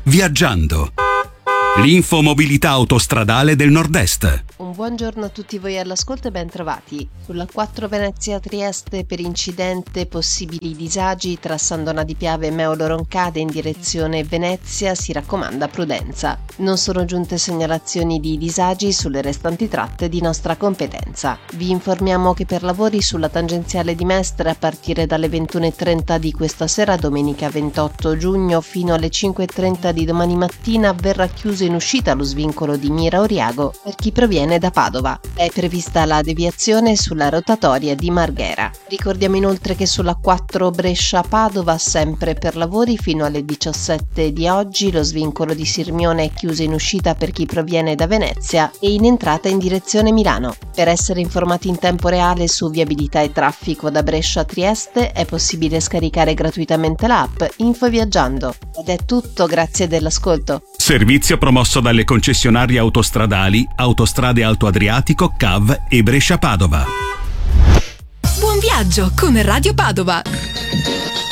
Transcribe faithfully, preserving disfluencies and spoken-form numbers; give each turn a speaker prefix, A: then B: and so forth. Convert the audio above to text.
A: Viaggiando. L'info mobilità autostradale del Nord-Est.
B: Un buongiorno a tutti voi all'ascolto e ben trovati. Sulla quattro Venezia-Trieste per incidente possibili disagi tra San Donà di Piave e Meolo Roncade in direzione Venezia, si raccomanda prudenza. Non sono giunte segnalazioni di disagi sulle restanti tratte di nostra competenza. Vi informiamo che per lavori sulla tangenziale di Mestre a partire dalle ventuno e trenta di questa sera, domenica ventotto giugno, fino alle cinque e trenta di domani mattina verrà chiuso in uscita lo svincolo di Mira Oriago per chi proviene da Padova. È prevista la deviazione sulla rotatoria di Marghera. Ricordiamo inoltre che sulla quattro Brescia-Padova, sempre per lavori fino alle diciassette di oggi, lo svincolo di Sirmione è chiuso in uscita per chi proviene da Venezia e in entrata in direzione Milano. Per essere informati in tempo reale su viabilità e traffico da Brescia a Trieste è possibile scaricare gratuitamente l'app Info Viaggiando. Ed è tutto, grazie dell'ascolto.
A: Servizio promosso dalle concessionarie autostradali Autostrade Alto Adriatico, C A V e Brescia Padova.
C: Buon viaggio con Radio Padova!